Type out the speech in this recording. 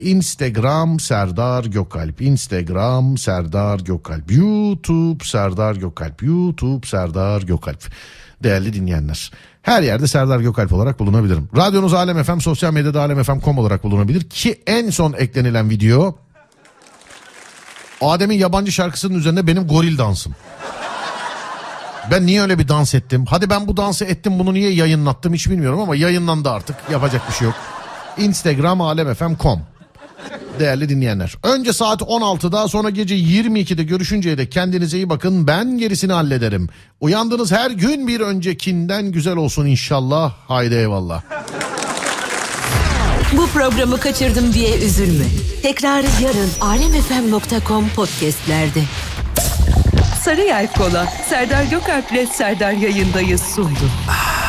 Instagram Serdar Gökalp. Instagram Serdar Gökalp. YouTube Serdar Gökalp. YouTube Serdar Gökalp. Değerli dinleyenler, her yerde Serdar Gökalp olarak bulunabilirim. Radyonuz Alem FM, sosyal medyada alemfm.com olarak bulunabilir ki en son eklenilen video Adem'in yabancı şarkısının üzerinde benim goril dansım. Ben niye öyle bir dans ettim? Hadi ben bu dansı ettim, bunu niye yayınlattım hiç bilmiyorum ama yayınlandı artık. Yapacak bir şey yok. Instagram alemfm.com. Değerli dinleyenler, önce saat 16'da, sonra gece 22'de görüşünceye dek kendinize iyi bakın. Ben gerisini hallederim. Uyandığınız her gün bir öncekinden güzel olsun inşallah. Haydi eyvallah. Bu programı kaçırdım diye üzülme. Tekrarı yarın alemfm.com podcastlerde. Sarıyer Kola Serdar Gökalp'le Serdar yayındayız sundu.